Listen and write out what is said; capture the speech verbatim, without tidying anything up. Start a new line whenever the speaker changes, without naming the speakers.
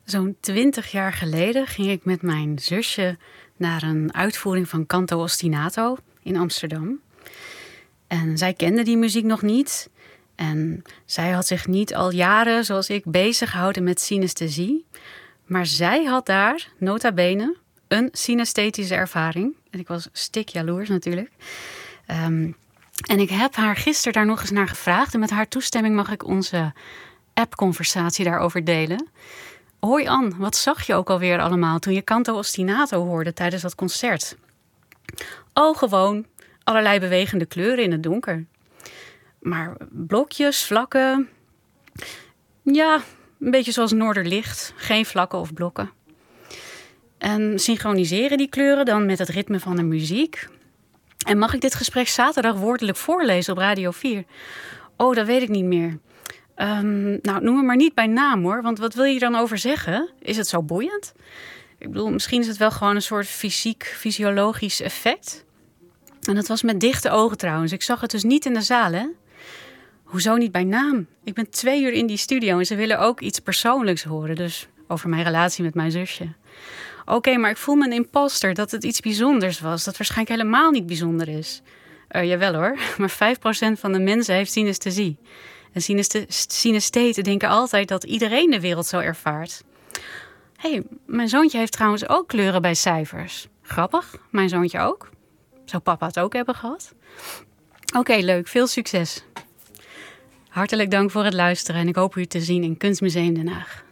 Zo'n twintig jaar geleden ging ik met mijn zusje naar een uitvoering van Canto Ostinato in Amsterdam. En zij kende die muziek nog niet. En zij had zich niet al jaren, zoals ik, bezig gehouden met synesthesie. Maar zij had daar, nota bene, een synesthetische ervaring. En ik was stik jaloers natuurlijk. Um, en ik heb haar gisteren daar nog eens naar gevraagd. En met haar toestemming mag ik onze app-conversatie daarover delen. Hoi Ann, wat zag je ook alweer allemaal toen je Canto Ostinato hoorde tijdens dat concert? Oh, gewoon allerlei bewegende kleuren in het donker. Maar blokjes, vlakken... Ja, een beetje zoals Noorderlicht. Geen vlakken of blokken. En synchroniseren die kleuren dan met het ritme van de muziek. En mag ik dit gesprek zaterdag woordelijk voorlezen op Radio vier? Oh, dat weet ik niet meer. Um, nou, noem me maar niet bij naam hoor. Want wat wil je er dan over zeggen? Is het zo boeiend? Ik bedoel, misschien is het wel gewoon een soort fysiek, fysiologisch effect. En dat was met dichte ogen trouwens. Ik zag het dus niet in de zaal, hè? Hoezo niet bij naam? Ik ben twee uur in die studio en ze willen ook iets persoonlijks horen. Dus over mijn relatie met mijn zusje. Oké, okay, maar ik voel me een imposter dat het iets bijzonders was. Dat waarschijnlijk helemaal niet bijzonder is. Uh, jawel hoor, maar vijf procent van de mensen heeft synesthesie. En synestheten denken altijd dat iedereen de wereld zo ervaart. Hé, hey, mijn zoontje heeft trouwens ook kleuren bij cijfers. Grappig, mijn zoontje ook. Zou papa het ook hebben gehad? Oké, okay, leuk. Veel succes. Hartelijk dank voor het luisteren en ik hoop u te zien in Kunstmuseum Den Haag.